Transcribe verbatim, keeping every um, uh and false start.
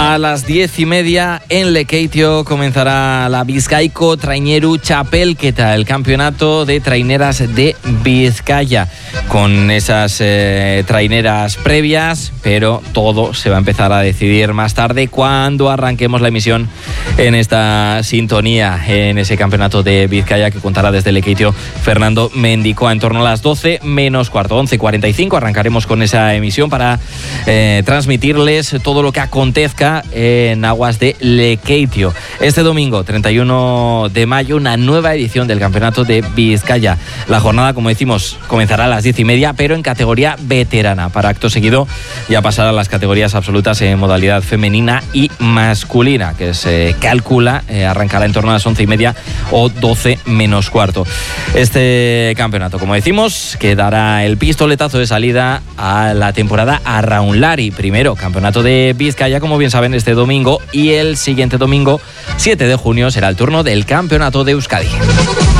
A las diez y media en Lekeitio comenzará la Bizkaiko Traineru Txapelketa, el campeonato de traineras de Vizcaya, con esas eh, traineras previas, pero todo se va a empezar a decidir más tarde cuando arranquemos la emisión en esta sintonía, en ese campeonato de Vizcaya que contará desde Lekeitio Fernando Mendicoa. En torno a las doce menos cuarto, once cuarenta y cinco, arrancaremos con esa emisión para eh, transmitirles todo lo que acontezca en aguas de Lekeitio. Este domingo, treinta y uno de mayo, una nueva edición del campeonato de Vizcaya. La jornada, como decimos, comenzará a las diez y media, pero en categoría veterana, para acto seguido ya pasar a las categorías absolutas en modalidad femenina y masculina, que se calcula eh, arrancará en torno a las once y media o doce menos cuarto. Este campeonato, como decimos, que dará el pistoletazo de salida a la temporada Arraunlari. Primero, campeonato de Vizcaya, como bien saben, este domingo, y el siguiente domingo, siete de junio, será el turno del campeonato de Euskadi.